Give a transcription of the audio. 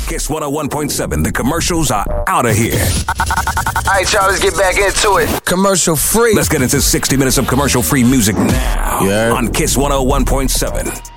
Kiss 101.7. The commercials are out of here. All right, y'all, let's get back into it. Commercial free. Let's get into 60 minutes of commercial free music now Yeah. on Kiss 101.7.